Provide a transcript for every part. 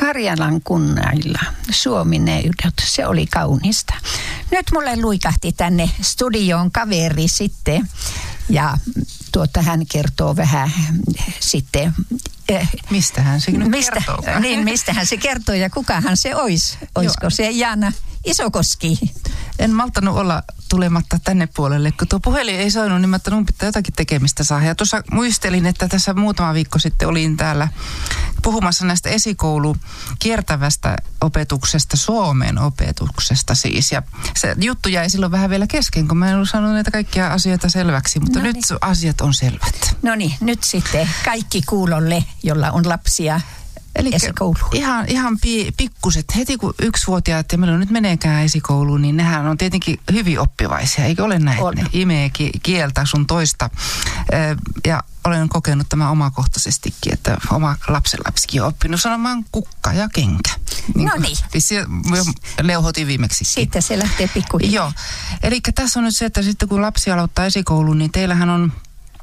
Karjalan kunnilla Suomi-neidot, se oli kaunista. Nyt mulle luikahti tänne studioon kaveri sitten ja hän kertoo vähän sitten. Mistähän se nyt kertoo? Niin, mistähän se kertoo ja kukahan se olisi? Olisiko se Jaana Isokoski? En maltanut olla tulematta tänne puolelle, kun tuo puhelin ei soinut, niin mä ajattelin, mun pitää jotakin tekemistä saada. Ja tuossa muistelin, että tässä muutama viikko sitten olin täällä puhumassa näistä esikoulu kiertävästä opetuksesta, Suomen opetuksesta siis. Ja se juttu jäi silloin vähän vielä kesken, kun mä en ollut saanut näitä kaikkia asioita selväksi, mutta nyt asiat on selvät. No niin, nyt sitten kaikki kuulolle, jolla on lapsia. Eli ihan pikkuset. Heti kun 1-vuotiaat ja milloin nyt meneekään esikouluun, niin nehän on tietenkin hyvin oppivaisia. Eikö ole näin? Ne imee kieltä sun toista. Ja olen kokenut tämän omakohtaisestikin, että oma lapsenlapsikin on oppinut sanomaan kukka ja kenkä. No niin. Leuhotin viimeksi. Sitten se lähtee pikkuhiljaa. Joo. Eli tässä on nyt se, että sitten kun lapsi aloittaa esikouluun, niin teillähän on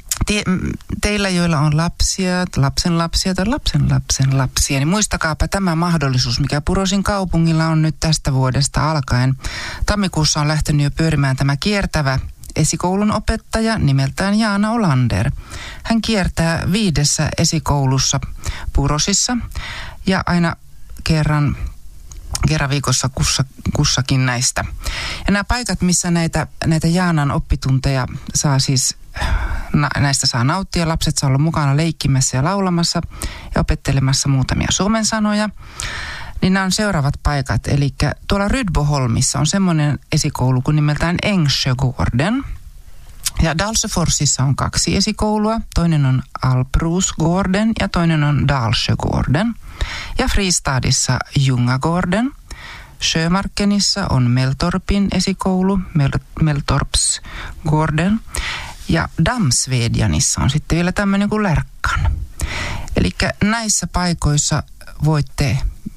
teillä, joilla on lapsia, lapsenlapsia tai lapsenlapsenlapsia, niin muistakaapa tämä mahdollisuus, mikä Purosin kaupungilla on nyt tästä vuodesta alkaen. Tammikuussa on lähtenyt jo pyörimään tämä kiertävä esikoulun opettaja nimeltään Jaana Olander. Hän kiertää 5 esikoulussa Purosissa ja aina kerran viikossa kussakin näistä. Ja nämä paikat, missä näitä Jaanan oppitunteja saa siis, näistä saa nauttia, lapset saa olla mukana leikkimässä ja laulamassa ja opettelemassa muutamia suomen sanoja, niin nämä on seuraavat paikat. Eli tuolla Rydboholmissa on semmoinen esikoulu kuin nimeltään Ängsjögården. Ja Dalsjöforsissa on 2 esikoulua. Toinen on Albrosgården ja toinen on Dalsjögården. Ja Fristadissa Ljungagården. Sjömarkenissa on Meltorpin esikoulu, Meltorpsgården. Ja Damsvedjanissa on sitten vielä tämmöinen kuin Lärkan. Eli näissä paikoissa voitte,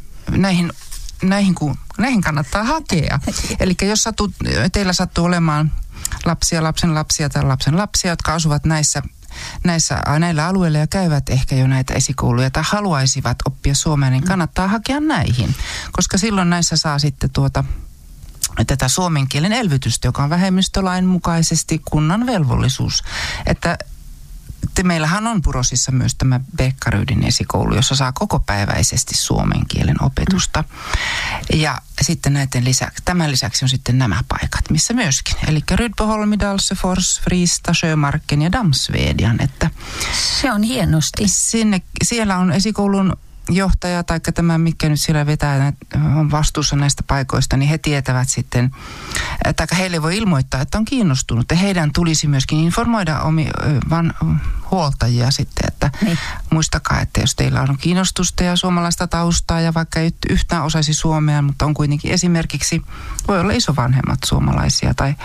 näihin kannattaa hakea. Eli jos teillä sattuu olemaan lapsia, lapsenlapsia tai lapsenlapsia, jotka asuvat näillä alueilla ja käyvät ehkä jo näitä esikouluja tai haluaisivat oppia suomea, niin kannattaa hakea näihin. Koska silloin näissä saa sitten tätä suomen kielen elvytystä, joka on vähemmistölain mukaisesti kunnan velvollisuus. Että meillähän on Purosissa myös tämä Beckarydin esikoulu, jossa saa kokopäiväisesti suomen kielen opetusta. Ja sitten tämän lisäksi on sitten nämä paikat, missä myöskin. Eli Rydboholm, Dalsjöfors, Frista, Sjömarken ja Damsvedjan. Että se on hienosti. Siellä on esikoulun johtaja tai tämä, mikä nyt siellä vetää, on vastuussa näistä paikoista, niin he tietävät sitten, tai heille voi ilmoittaa, että on kiinnostunut. Ja heidän tulisi myöskin informoida huoltajia sitten, että muistakaa, että jos teillä on kiinnostusta ja suomalaista taustaa ja vaikka ei yhtään osaisi suomea, mutta on kuitenkin esimerkiksi, voi olla isovanhemmat suomalaisia tai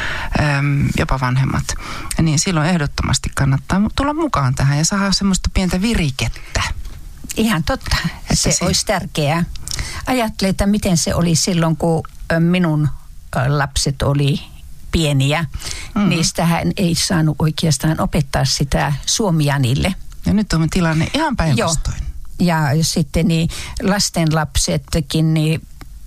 jopa vanhemmat, niin silloin ehdottomasti kannattaa tulla mukaan tähän ja saada semmoista pientä virikettä. Ihan totta. Se olisi tärkeää. Ajattele, että miten se oli silloin, kun minun lapset oli pieniä. Niistähän ei saanut oikeastaan opettaa sitä suomia niille. Ja nyt on tilanne ihan päinvastoin. Ja sitten niin lastenlapsetkin, niin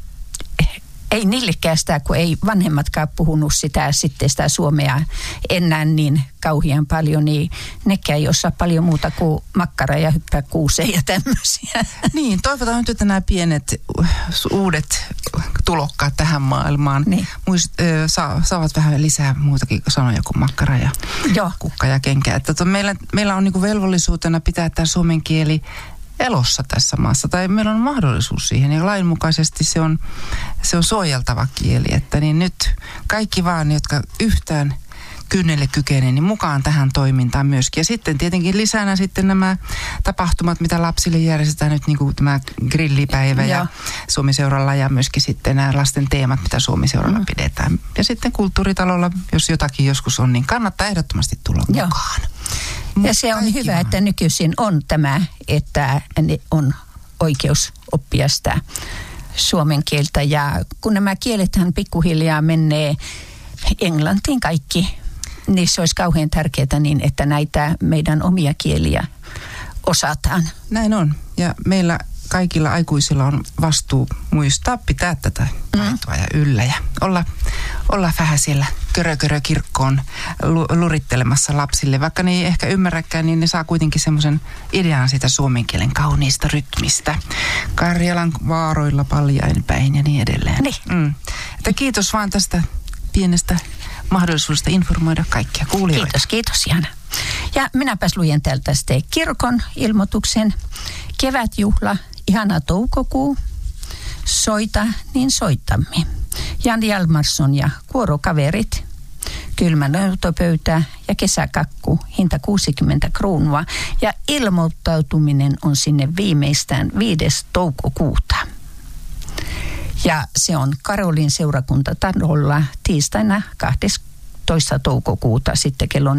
ei niillekään sitä, kun ei vanhemmatkaan puhunut sitä suomea enää niin kauhean paljon, niin nekään ei osaa paljon muuta kuin makkara ja hyppää kuuseen ja tämmöisiä. Niin, toivotaan nyt, että nämä pienet uudet tulokkaat tähän maailmaan saavat vähän lisää muutakin sanoja kuin makkara ja kukka ja kenkä. Että meillä on niinku velvollisuutena pitää tämä suomen kieli elossa tässä maassa, tai meillä on mahdollisuus siihen, ja lainmukaisesti se on suojeltava kieli, että niin nyt kaikki vaan, jotka yhtään kynnelle kykenee, niin mukaan tähän toimintaan myöskin. Ja sitten tietenkin lisänä sitten nämä tapahtumat, mitä lapsille järjestetään nyt, niin kuin tämä grillipäivä ja Suomi-seuralla, ja myöskin sitten nämä lasten teemat, mitä Suomi-seuralla pidetään. Ja sitten kulttuuritalolla, jos jotakin joskus on, niin kannattaa ehdottomasti tulla mukaan. Ja se on hyvä, että nykyisin on tämä, että on oikeus oppia sitä suomen kieltä. Ja kun nämä kielethän pikkuhiljaa menee englantiin kaikki, niin se olisi kauhean tärkeää niin, että näitä meidän omia kieliä osataan. Näin on. Ja meillä kaikilla aikuisilla on vastuu muistaa pitää tätä taitoa ja yllä ja olla vähän siellä kirkkoon lurittelemassa lapsille. Vaikka ne ei ehkä ymmärräkään, niin ne saa kuitenkin semmoisen idean sitä suomen kielen kauniista rytmistä. Karjalan vaaroilla paljain päin ja niin edelleen. Niin. Että kiitos vaan tästä pienestä mahdollisuudesta informoida kaikkia kuulijoita. Kiitos Jana. Ja minäpäs lujen täältä sitten kirkon ilmoituksen. Kevätjuhla, ihana toukokuu. Soita, niin soitamme. Jan Jalmarsson ja kuorokaverit. Kylmä noutopöytä ja kesäkakku, hinta 60 kruunua. Ja ilmoittautuminen on sinne viimeistään 5. toukokuuta. Ja se on Karolin seurakuntatalolla tiistaina 12. toukokuuta sitten kello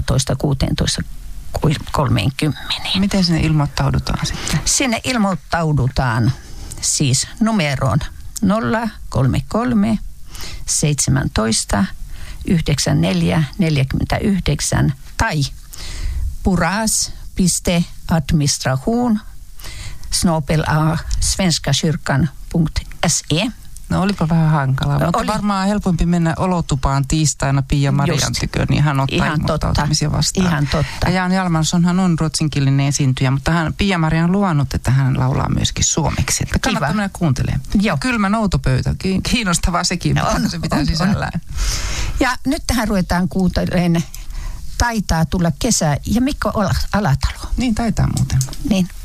14:16:30. Miten sinne ilmoittaudutaan sitten? Sinne ilmoittaudutaan siis numeroon 033 17 94 49 tai puras.administration@svenskakyrkan.se. No olipa vähän hankalaa, mutta varmaan helpompi mennä olotupaan tiistaina Pia-Marian tykö, niin hän ottaa ilmoittautumisia vastaan. Ihan totta. Ja Jan Jalmarssonhan on ruotsinkielinen esiintyjä, mutta Pia-Maria on luvannut, että hän laulaa myöskin suomeksi. Että kannattaa mennä kuuntelemaan. Joo. Kylmä noutopöytä, kiinnostavaa sekin, mitä se pitää sisällään. Ja nyt tähän ruvetaan kuuntelemaan Taitaa tulla kesä ja Mikko Alatalo. Niin taitaa muuten. Niin.